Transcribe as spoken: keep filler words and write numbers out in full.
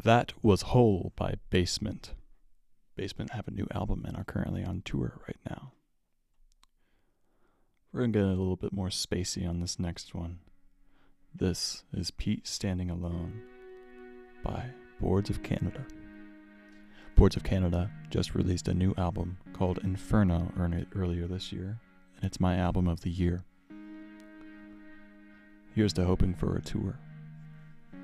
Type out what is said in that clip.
That was Hole by Basement. Basement have a new album and are currently on tour right now. We're going to get a little bit more spacey on this next one. This is Pete Standing Alone by Boards of Canada. Boards of Canada just released a new album called Inferno earlier this year, and it's my album of the year. Here's to hoping for a tour.